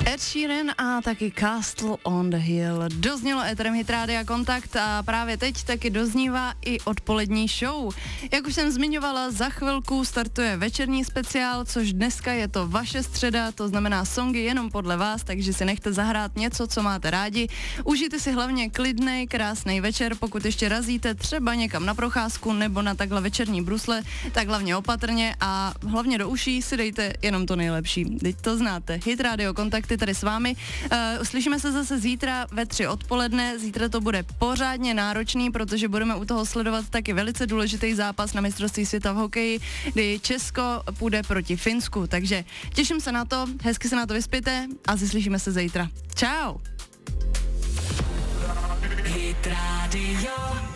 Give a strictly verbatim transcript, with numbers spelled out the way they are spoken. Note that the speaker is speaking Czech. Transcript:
Ed Sheeran a taky Castle on the Hill. Doznělo éterem Hit Rádia Kontakt a právě teď taky doznívá i odpolední show. Jak už jsem zmiňovala, za chvilku startuje večerní speciál, což dneska je to vaše středa, to znamená songy jenom podle vás, takže si nechte zahrát něco, co máte rádi. Užijte si hlavně klidnej, krásný večer, pokud ještě razíte třeba někam na procházku nebo na takhle večerní brusle, tak hlavně opatrně a hlavně do uší si dejte jenom to nejlepší. Teď to znáte. Hit Rádio Kontakty tady s vámi. Uh, slyšíme se zase zítra ve tři odpoledne. Zítra to bude pořádně náročný, protože budeme u toho sledovat taky velice důležitý zápas na mistrovství světa v hokeji, kdy Česko půjde proti Finsku. Takže těším se na to, hezky se na to vyspěte a slyšíme se zítra. Čau! Hit Radio.